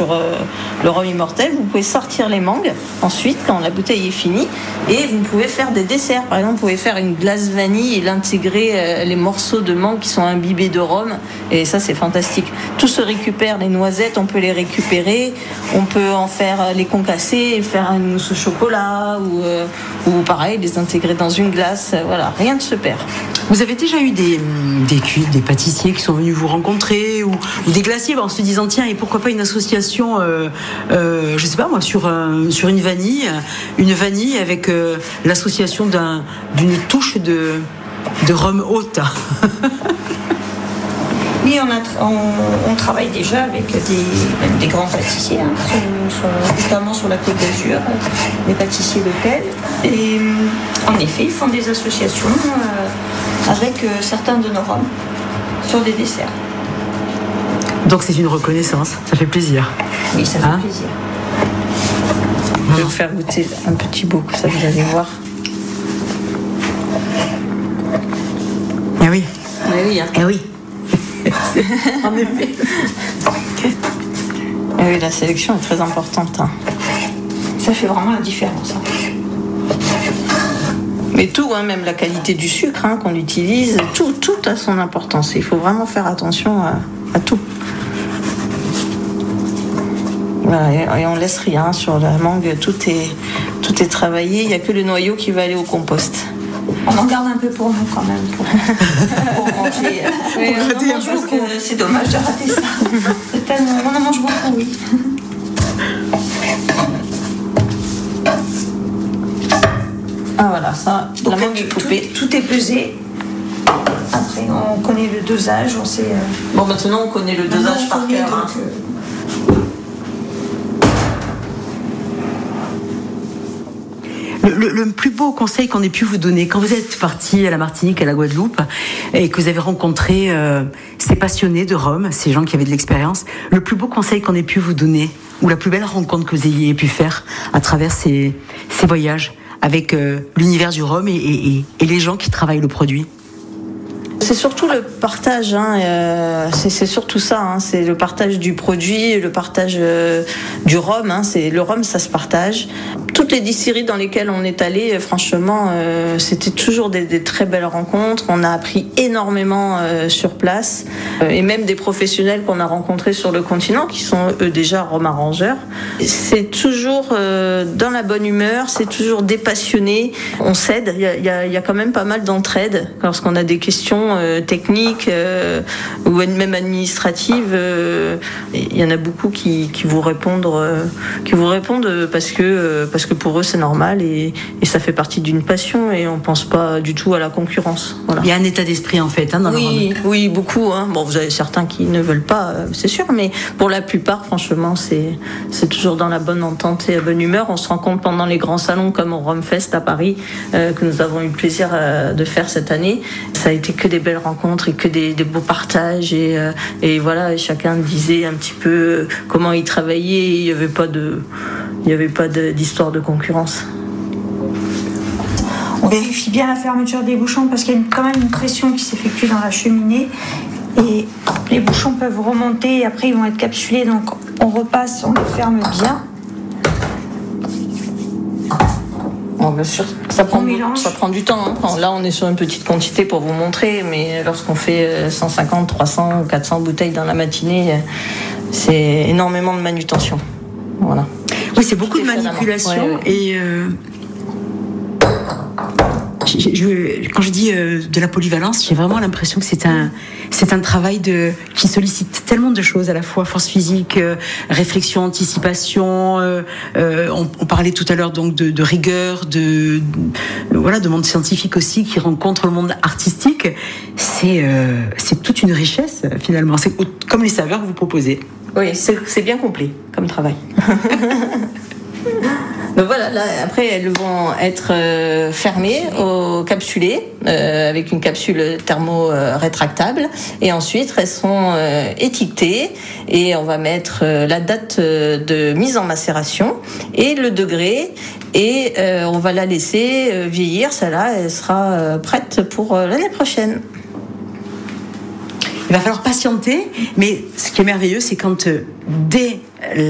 sur le rhum immortel, vous pouvez sortir les mangues ensuite quand la bouteille est finie et vous pouvez faire des desserts. Par exemple, vous pouvez faire une glace vanille et l'intégrer les morceaux de mangue qui sont imbibés de rhum et ça c'est fantastique. Tout se récupère, les noisettes on peut les récupérer, on peut en faire les concasser et faire une mousse au chocolat ou pareil les intégrer dans une glace. Voilà, rien ne se perd. Vous avez déjà eu des cuisiniers, des pâtissiers qui sont venus vous rencontrer ou des glaciers en se disant tiens et pourquoi pas une association je sais pas moi sur une vanille avec l'association d'une touche de rhum haute. Oui, on travaille déjà avec des grands pâtissiers, notamment sur la Côte d'Azur, des pâtissiers locaux. Et en effet, ils font des associations avec certains de nos rhums sur des desserts. Donc c'est une reconnaissance, ça fait plaisir. Oui, ça fait plaisir. Je vais vous faire goûter un petit bout, ça vous allez voir. Eh oui. Oui, hein. Eh oui. En effet. Et oui, la sélection est très importante. Hein. Ça fait vraiment la différence. Mais tout, hein, même la qualité du sucre qu'on utilise, tout a son importance. Il faut vraiment faire attention à tout. Voilà, et on laisse rien sur la mangue, tout est travaillé, il n'y a que le noyau qui va aller au compost. On en garde un peu pour nous quand même, pour manger. Oui, on en mange beaucoup. C'est dommage de rater ça. On en mange beaucoup, oui. Ah voilà, ça, donc, la mangue poupée. Tout est pesé. Après, on connaît le dosage, on sait... Bon, maintenant, on connaît le dosage par cœur. Le plus beau conseil qu'on ait pu vous donner quand vous êtes parti à la Martinique, à la Guadeloupe, et que vous avez rencontré ces passionnés de rhum, ces gens qui avaient de l'expérience, le plus beau conseil qu'on ait pu vous donner, ou la plus belle rencontre que vous ayez pu faire à travers ces voyages avec l'univers du rhum et les gens qui travaillent le produit? C'est surtout le partage, c'est surtout ça, c'est le partage du produit, le partage du rhum, le rhum ça se partage. Toutes les distilleries dans lesquelles on est allé, franchement, c'était toujours des très belles rencontres. On a appris énormément sur place, et même des professionnels qu'on a rencontrés sur le continent, qui sont eux déjà rhum arrangeurs. C'est toujours dans la bonne humeur, c'est toujours dépassionné. On s'aide, il y a quand même pas mal d'entraide lorsqu'on a des questions techniques ou même administratives. Il y en a beaucoup qui vous répondent parce que pour eux c'est normal et ça fait partie d'une passion et on pense pas du tout à la concurrence. Voilà. Il y a un état d'esprit en fait dans le rhum. Oui, beaucoup. Bon, vous avez certains qui ne veulent pas, c'est sûr, mais pour la plupart, franchement, c'est toujours dans la bonne entente et la bonne humeur. On se rencontre pendant les grands salons comme au Rhum Fest à Paris que nous avons eu le plaisir de faire cette année. Ça a été que des belles rencontres et que des beaux partages et voilà, chacun disait un petit peu comment il travaillait. Il n'y avait pas d'histoire de concurrence. On vérifie bien la fermeture des bouchons parce qu'il y a quand même une pression qui s'effectue dans la cheminée et les bouchons peuvent remonter et après ils vont être capsulés, donc on repasse, on les ferme bien. Bon, bien sûr, ça prend du temps. Là, on est sur une petite quantité pour vous montrer, mais lorsqu'on fait 150, 300 ou 400 bouteilles dans la matinée, c'est énormément de manutention. Voilà. Oui, c'est beaucoup de manipulation et quand je dis de la polyvalence, j'ai vraiment l'impression que c'est un travail qui sollicite tellement de choses à la fois, force physique, réflexion, anticipation. On parlait tout à l'heure donc de rigueur, de monde scientifique aussi qui rencontre le monde artistique. C'est toute une richesse finalement. C'est comme les saveurs que vous proposez. Oui, c'est bien complet comme travail. Donc voilà, là, après elles vont être fermées au capsulé avec une capsule thermo-rétractable et ensuite elles seront étiquetées et on va mettre la date de mise en macération et le degré et on va la laisser vieillir. Celle-là, elle sera prête pour l'année prochaine. Il va falloir patienter, mais ce qui est merveilleux, c'est quand dès